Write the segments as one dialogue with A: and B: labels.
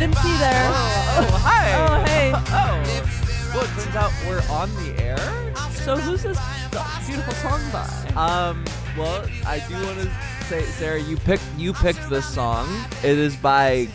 A: didn't see there.
B: Oh, hi.
A: Oh, hey.
B: Oh. Well, it turns out we're on the air.
A: So who's this beautiful song by?
B: Well, I do want to say, Sarah, you picked this song. It is by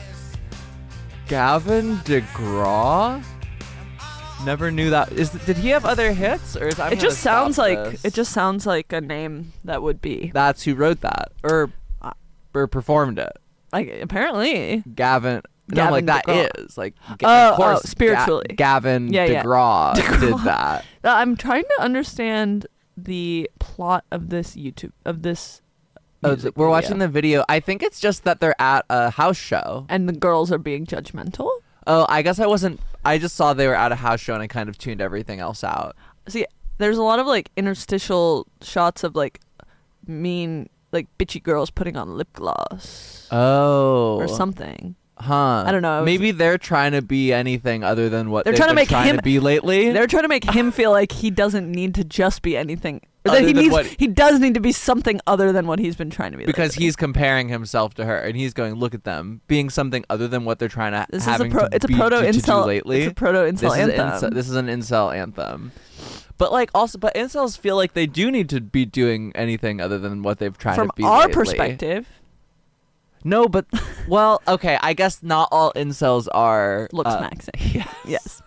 B: Gavin DeGraw. Never knew that. Did he have other hits, or is
A: It just sounds like a name that would be.
B: That's who wrote that, or performed it.
A: Like apparently,
B: Gavin. No, like that
A: DeGraw.
B: is like.
A: Oh,
B: of course,
A: spiritually.
B: Gavin DeGraw did that.
A: I'm trying to understand the plot of this music
B: We're
A: video.
B: watching the video. I think it's just that they're at a house show.
A: And the girls are being judgmental.
B: Oh, I guess I wasn't. I just saw they were at a house show and I kind of tuned everything else out.
A: See, there's a lot of like interstitial shots of like mean, like bitchy girls putting on lip gloss.
B: Oh.
A: Or something.
B: Huh.
A: I don't know.
B: Maybe they're trying to be anything other than what
A: They're
B: they've
A: trying to
B: been
A: make
B: trying
A: him
B: to be lately.
A: They're trying to make him feel like he doesn't need to just be anything. Or
B: Other
A: that
B: than
A: he does need to be something other than what he's been trying to be.
B: Because
A: lately.
B: he's comparing himself to her, and he's going, "Look at them being something other than what they're trying to
A: This
B: having
A: is a
B: to be
A: proto
B: to do
A: incel
B: lately."
A: It's a proto incel anthem.
B: This is an incel anthem. But like also, but incels feel like they do need to be doing anything other than what they've tried
A: From
B: to be
A: our
B: lately.
A: perspective.
B: No, but well, okay. I guess not all incels are
A: Looks maxing. Yes.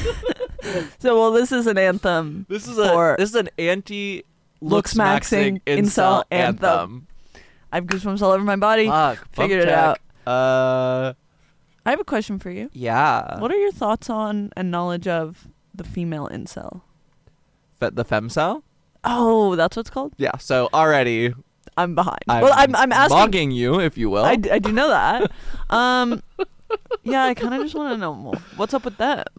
A: So well, this is an anthem.
B: This is an anti
A: looks maxing incel anthem. I have goosebumps all over my body.
B: Fuck,
A: Figured it
B: bump
A: out.
B: check.
A: I have a question for you.
B: Yeah.
A: What are your thoughts on and knowledge of the female incel?
B: The femcel?
A: Oh, that's what it's called?
B: Yeah. So already
A: I'm behind.
B: I'm
A: asking.
B: Mogging you, if you will.
A: I do know that. Yeah, I kind of just want to know more. What's up with that?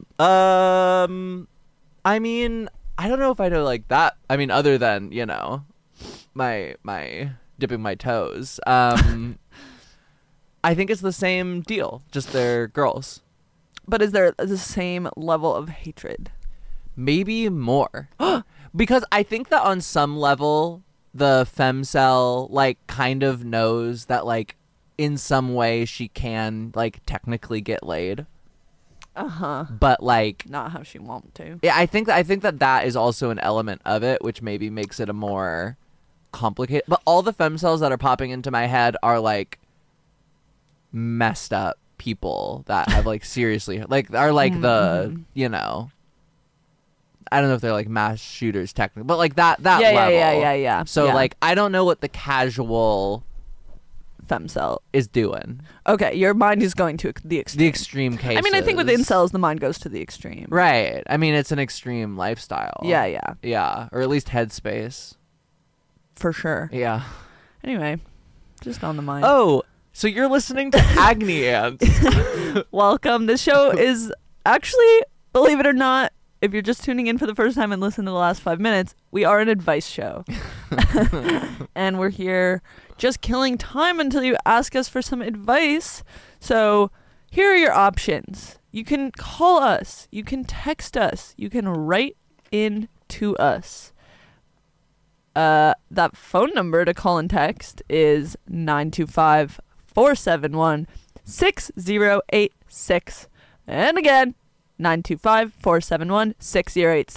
B: I mean, I don't know if I know like that. I mean, other than my dipping my toes. I think it's the same deal. Just they're girls.
A: But is there the same level of hatred?
B: Maybe more. Because I think that on some level, the femcel like kind of knows that like in some way she can like technically get laid. But like
A: not how she want to.
B: Yeah, I think that is also an element of it, which maybe makes it a more complicated. But all the femcels that are popping into my head are like messed up people that have like seriously like are like the I don't know if they're like mass shooters technically, but like that level.
A: Yeah.
B: So like I don't know what the casual
A: femcel
B: is doing.
A: Okay, your mind is going to the extreme.
B: The extreme cases.
A: I mean, I think with incels, the mind goes to the extreme.
B: Right. I mean, it's an extreme lifestyle.
A: Yeah.
B: Yeah, or at least headspace.
A: For sure.
B: Yeah.
A: Anyway, just on the mind.
B: Oh, so you're listening to Agony Ants.
A: Welcome. This show is actually, believe it or not, if you're just tuning in for the first time and listen to the last 5 minutes, we are an advice show. And we're here just killing time until you ask us for some advice. So here are your options. You can call us. You can text us. You can write in to us. That phone number to call and text is 925-471-6086. And again, 925-471-6086.